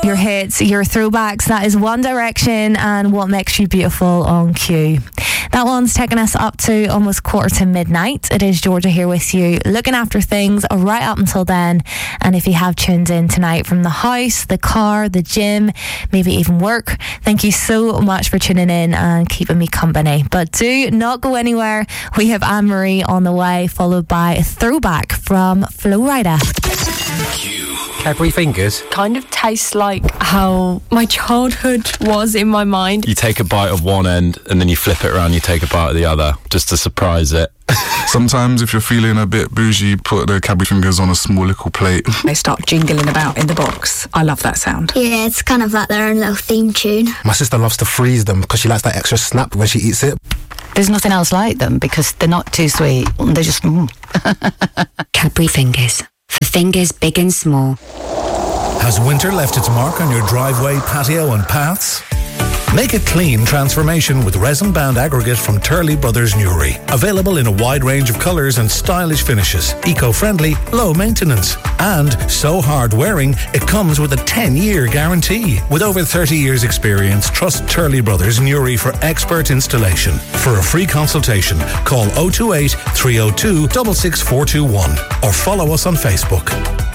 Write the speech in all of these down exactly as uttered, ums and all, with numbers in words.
Your hits, your throwbacks, that is One Direction and What Makes You Beautiful on Q. That one's taking us up to almost quarter to midnight. It is Georgia here with you, looking after things right up until then. And if you have tuned in tonight from the house, the car, the gym, maybe even work, thank you so much for tuning in and keeping me company. But do not go anywhere. We have Anne-Marie on the way, followed by a throwback from Flo Rida. Cadbury Fingers kind of tastes like how my childhood was in my mind. You take a bite of one end and then you flip it around, you take a bite of the other, just to surprise it. Sometimes if you're feeling a bit bougie, put the Cadbury Fingers on a small little plate. They start jingling about in the box. I love that sound. Yeah, it's kind of like their own little theme tune. My sister loves to freeze them because she likes that extra snap when she eats it. There's nothing else like them because they're not too sweet. They're just... Mm. Cadbury Fingers. For fingers big and small. Has winter left its mark on your driveway, patio and paths? Make a clean transformation with resin-bound aggregate from Turley Brothers Newry. Available in a wide range of colours and stylish finishes. Eco-friendly, low maintenance. And so hard-wearing, it comes with a ten-year guarantee. With over thirty years experience, trust Turley Brothers Newry for expert installation. For a free consultation, call oh two eight, three oh two, six six four two one or follow us on Facebook.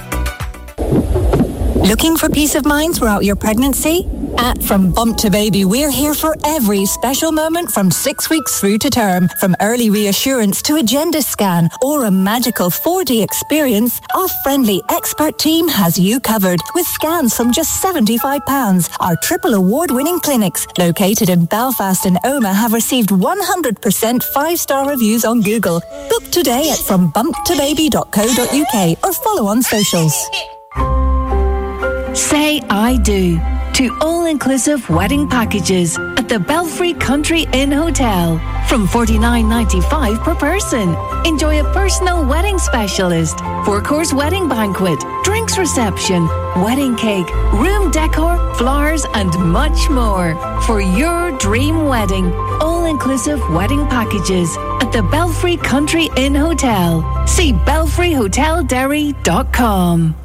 Looking for peace of mind throughout your pregnancy? At From Bump to Baby, we're here for every special moment from six weeks through to term. From early reassurance to a gender scan or a magical four D experience, our friendly expert team has you covered with scans from just seventy-five pounds. Our triple award-winning clinics, located in Belfast and Omagh, have received one hundred percent five-star reviews on Google. Book today at from bump to baby dot co dot uk or follow on socials. Say I do to all-inclusive wedding packages at the Belfry Country Inn Hotel from forty-nine ninety-five per person. Enjoy a personal wedding specialist, four-course wedding banquet, drinks reception, wedding cake, room decor, flowers and much more. For your dream wedding, all-inclusive wedding packages at the Belfry Country Inn Hotel. See belfry hotel derry dot com.